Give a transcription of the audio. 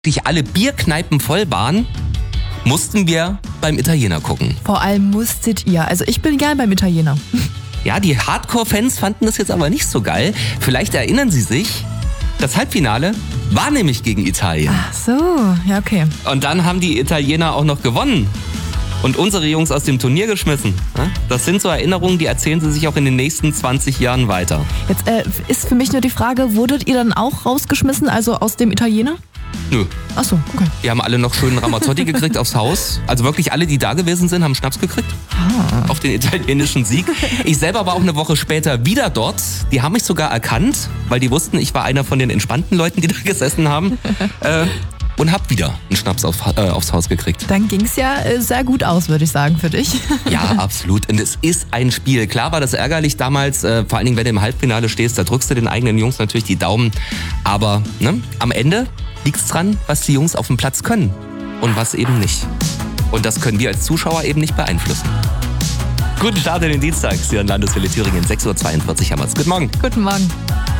wirklich alle Bierkneipen voll waren, mussten wir beim Italiener gucken. Vor allem musstet ihr. Also ich bin gern beim Italiener. Ja, die Hardcore-Fans fanden das jetzt aber nicht so geil. Vielleicht erinnern Sie sich, das Halbfinale war nämlich gegen Italien. Ach so, ja okay. Und dann haben die Italiener auch noch gewonnen und unsere Jungs aus dem Turnier geschmissen. Das sind so Erinnerungen, die erzählen sie sich auch in den nächsten 20 Jahren weiter. Jetzt ist für mich nur die Frage, wurdet ihr dann auch rausgeschmissen, also aus dem Italiener? Nö. Ach so, okay. Die haben alle noch schönen Ramazzotti gekriegt aufs Haus. Also wirklich alle, die da gewesen sind, haben Schnaps gekriegt. Auf den italienischen Sieg. Ich selber war auch eine Woche später wieder dort. Die haben mich sogar erkannt, weil die wussten, ich war einer von den entspannten Leuten, die da gesessen haben. Und hab wieder einen Schnaps aufs Haus gekriegt. Dann ging's ja sehr gut aus, würde ich sagen, für dich. Ja, absolut. Und es ist ein Spiel. Klar war das ärgerlich damals, vor allen Dingen, wenn du im Halbfinale stehst, da drückst du den eigenen Jungs natürlich die Daumen. Aber am Ende liegt's dran, was die Jungs auf dem Platz können und was eben nicht. Und das können wir als Zuschauer eben nicht beeinflussen. Guten Start in den Dienstag, hier in Landeswelle Thüringen, 6.42 Uhr haben wir's. Guten Morgen. Guten Morgen.